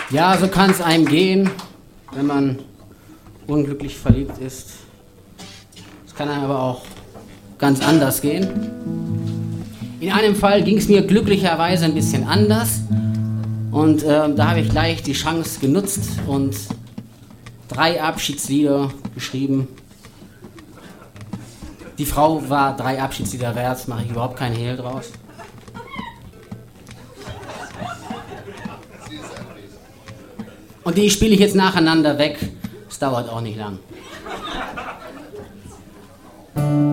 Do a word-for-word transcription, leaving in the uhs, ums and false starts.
Ja, so kann es einem gehen, wenn man unglücklich verliebt ist. Es kann einem aber auch ganz anders gehen. In einem Fall ging es mir glücklicherweise ein bisschen anders und äh, da habe ich gleich die Chance genutzt und drei Abschiedslieder geschrieben. Die Frau war drei Abschiedslieder wert, mache ich überhaupt keinen Hehl draus. Und die spiele ich jetzt nacheinander weg. Es dauert auch nicht lang.